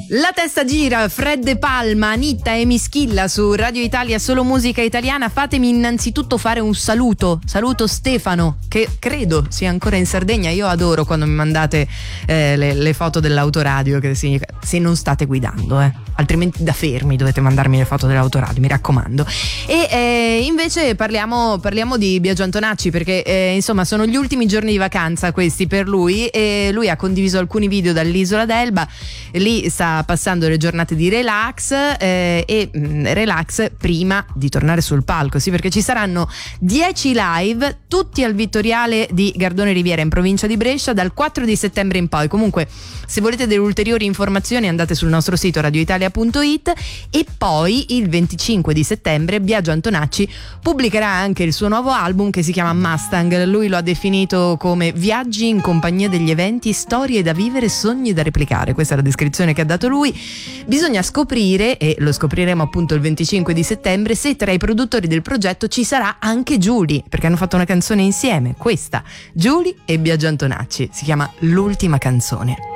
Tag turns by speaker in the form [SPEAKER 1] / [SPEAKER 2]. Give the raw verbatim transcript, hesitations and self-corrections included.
[SPEAKER 1] La testa gira, Fred De Palma, Anitta e Mischilla su Radio Italia, solo musica italiana. Fatemi innanzitutto fare un saluto. Saluto Stefano, che credo sia ancora in Sardegna. Io adoro quando mi mandate eh, le, le foto dell'autoradio, che significa se non state guidando, eh. altrimenti da fermi dovete mandarmi le foto dell'autoradio, mi raccomando. E eh, invece parliamo, parliamo di Biagio Antonacci, perché eh, insomma sono gli ultimi giorni di vacanza questi per lui, e lui ha condiviso alcuni video dall'isola d'Elba. Lì sta passando le giornate di relax eh, e mh, relax prima di tornare sul palco, sì, perché ci saranno dieci live tutti al Vittoriale di Gardone Riviera in provincia di Brescia dal quattro di settembre in poi. Comunque, se volete delle ulteriori informazioni andate sul nostro sito radioitalia punto it. E poi il venticinque di settembre Biagio Antonacci pubblicherà anche il suo nuovo album che si chiama Mustang. Lui lo ha definito come viaggi in compagnia degli eventi, storie da vivere, sogni da replicare. Questa è la descrizione che ha dato lui. Bisogna scoprire, e lo scopriremo appunto il venticinque di settembre, se tra i produttori del progetto ci sarà anche Giuly, perché hanno fatto una canzone insieme, questa, Giuly e Biagio Antonacci, si chiama L'ultima canzone.